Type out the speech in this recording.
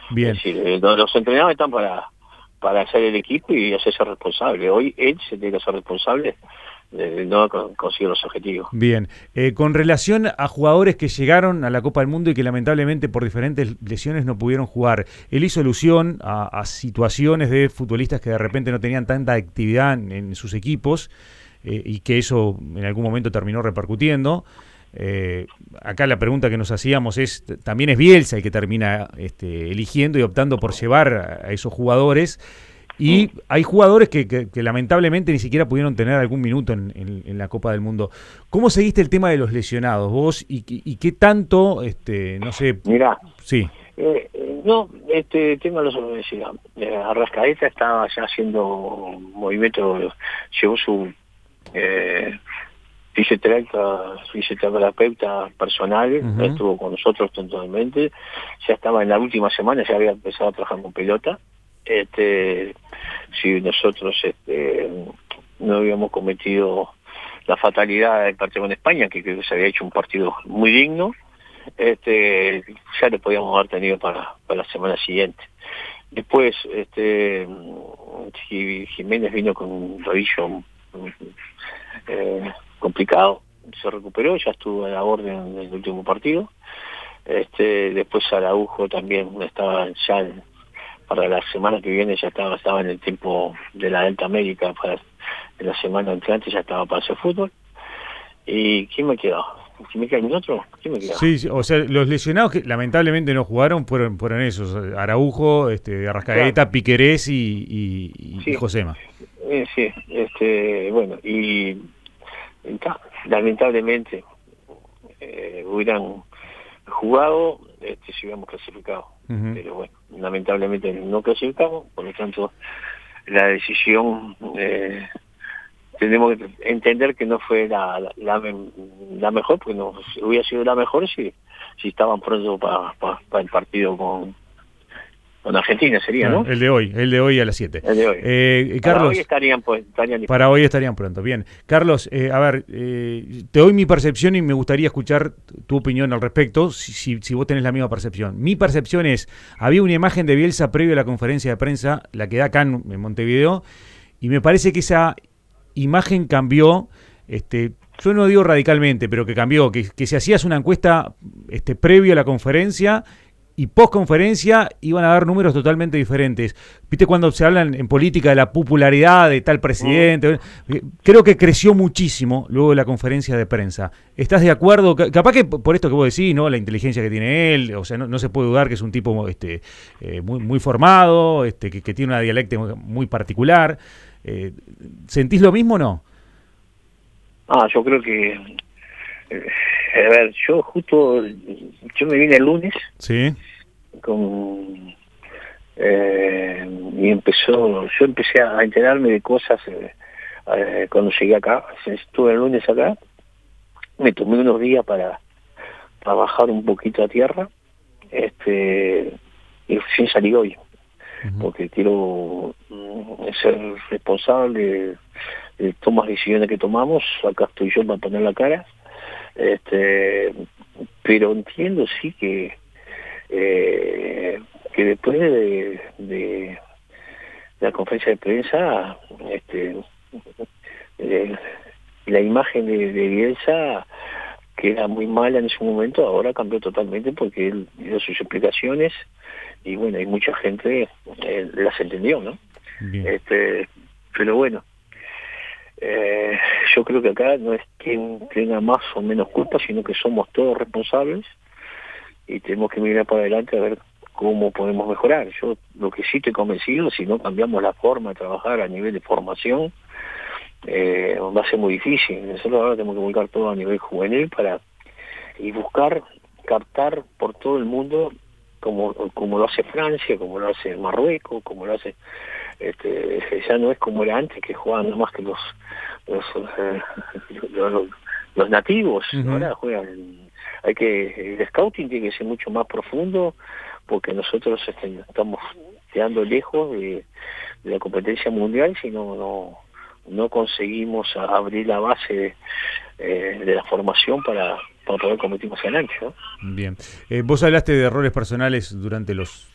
Es Bien. decir, los entrenadores están para hacer el equipo y hacerse responsable. Hoy él se tiene que hacer responsable de no conseguir los objetivos. Bien, con relación a jugadores que llegaron a la Copa del Mundo y que lamentablemente por diferentes lesiones no pudieron jugar, él hizo alusión a situaciones de futbolistas que de repente no tenían tanta actividad en sus equipos y que eso en algún momento terminó repercutiendo. Acá la pregunta que nos hacíamos es, también es Bielsa el que termina eligiendo y optando por llevar a esos jugadores. Mm. Y hay jugadores que lamentablemente ni siquiera pudieron tener algún minuto en la Copa del Mundo. ¿Cómo seguiste el tema de los lesionados vos y qué tanto, no sé, Mirá, sí, no, este tema lo suelo decir. Arrascaeta estaba ya haciendo movimiento, llevó su eh, fisioterapeuta personal, uh-huh, estuvo con nosotros totalmente, ya estaba en la última semana, ya había empezado a trabajar con pelota. Si nosotros no habíamos cometido la fatalidad del partido con España, que creo que se había hecho un partido muy digno, ya lo podíamos haber tenido para la semana siguiente. Después, Jiménez vino con un rodillo complicado, se recuperó, ya estuvo a la orden en el último partido. Después Araujo también estaba ya para la semana que viene, ya estaba en el tiempo de la Delta América, para la semana entrante ya estaba para hacer fútbol. ¿Y quién me quedó? ¿Quién me queda? ¿Algún otro? ¿Quién me queda? sí, sí, o sea, los lesionados que lamentablemente no jugaron fueron esos, Araujo, Claro, Arrascaeta, Piquerés y sí, Josema. sí, bueno, y lamentablemente hubieran jugado si hubiéramos clasificado, Uh-huh. pero bueno, lamentablemente no clasificamos, por lo tanto la decisión tenemos que entender que no fue la mejor, porque no hubiera sido la mejor si estaban pronto para el partido con Argentina, sería, ¿no? El de hoy a las 7. El de hoy. Para hoy Carlos, estarían para disponibles. hoy estarían pronto. Bien. Carlos, a ver, te doy mi percepción y me gustaría escuchar tu opinión al respecto, si vos tenés la misma percepción. Mi percepción es, había una imagen de Bielsa previo a la conferencia de prensa, la que da acá en Montevideo, y me parece que esa imagen cambió, yo no digo radicalmente, pero que cambió, que si hacías una encuesta previo a la conferencia y post conferencia iban a dar números totalmente diferentes. ¿Viste cuando se habla en política de la popularidad de tal Mm. presidente? Creo que creció muchísimo luego de la conferencia de prensa. ¿Estás de acuerdo? Capaz que por esto que vos decís, ¿no? La inteligencia que tiene él, o sea, no se puede dudar que es un tipo muy formado, que tiene una dialéctica muy particular. Eh, ¿Sentís lo mismo o no? Yo creo que, a ver, yo me vine el lunes Sí. con yo empecé a enterarme de cosas cuando llegué acá. Estuve el lunes acá, me tomé unos días para bajar un poquito a tierra, y recién salí hoy, Uh-huh. porque quiero ser responsable de tomas decisiones que tomamos. Acá estoy yo para poner la cara, este pero entiendo sí que después de la conferencia de prensa, eh, la imagen de Bielsa, que era muy mala en ese momento, ahora cambió totalmente porque él dio sus explicaciones y bueno, hay mucha gente las entendió, ¿no? Bien. este pero bueno, yo creo que acá no es quien tenga más o menos culpa, sino que somos todos responsables y tenemos que mirar para adelante a ver cómo podemos mejorar. Yo lo que sí estoy convencido, si no cambiamos la forma de trabajar a nivel de formación, va a ser muy difícil. Nosotros ahora tenemos que volcar todo a nivel juvenil y buscar captar por todo el mundo, como lo hace Francia, como lo hace Marruecos, como lo hace, ya no es como era antes, que jugaban nada más que los, eh, los, los nativos. Uh-huh. Ahora juegan, el scouting tiene que ser mucho más profundo, porque nosotros estamos quedando lejos de la competencia mundial si no conseguimos abrir la base de la formación para poder competir más adelante, ¿no? Bien. Vos hablaste de errores personales durante